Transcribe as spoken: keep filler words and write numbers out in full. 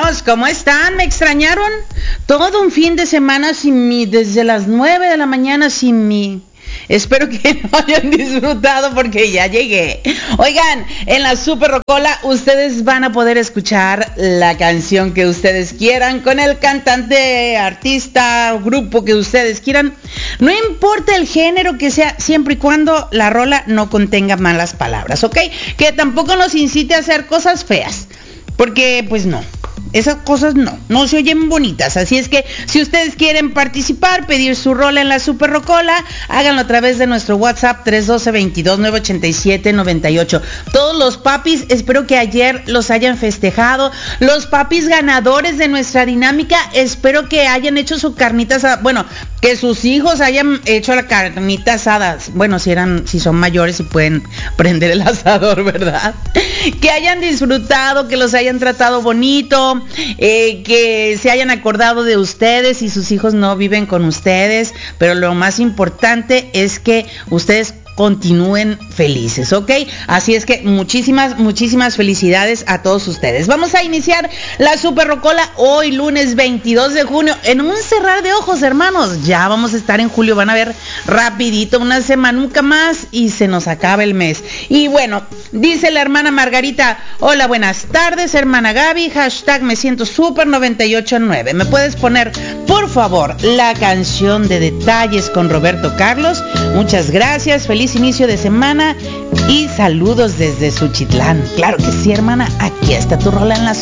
amigos, ¿cómo están? ¿Me extrañaron? Todo un fin de semana sin mí, desde las nueve de la mañana sin mí. Espero que lo hayan disfrutado porque ya llegué. Oigan, en la Super Rocola ustedes van a poder escuchar la canción que ustedes quieran con el cantante, artista o grupo que ustedes quieran. No importa el género que sea, siempre y cuando la rola no contenga malas palabras, ¿ok? Que tampoco nos incite a hacer cosas feas, porque pues no. Esas cosas no, no se oyen bonitas. Así es que si ustedes quieren participar, pedir su rola en la Super Rocola, háganlo a través de nuestro WhatsApp tres uno dos, veintidós, nueve ochenta y siete, noventa y ocho. Todos los papis, espero que ayer los hayan festejado. Los papis ganadores de nuestra dinámica, espero que hayan hecho su carnita asada. Bueno, que sus hijos hayan hecho la carnita asada. Bueno, si eran, si son mayores y pueden prender el asador, ¿verdad? Que hayan disfrutado, que los hayan tratado bonito. Eh, que se hayan acordado de ustedes y sus hijos no viven con ustedes, pero lo más importante es que ustedes continúen felices, ¿ok? Así es que muchísimas, muchísimas felicidades a todos ustedes. Vamos a iniciar la Super Rocola hoy, lunes veintidós de junio, en un cerrar de ojos, hermanos. Ya vamos a estar en julio, van a ver rapidito, una semanuca más y se nos acaba el mes. Y bueno, dice la hermana Margarita: hola, buenas tardes, hermana Gaby, hashtag me siento super noventa y ocho nueve. ¿Me puedes poner, por favor, la canción de Detalles con Roberto Carlos? Muchas gracias, feliz inicio de semana y saludos desde Suchitlán. Claro que sí, hermana, aquí está tu rola en la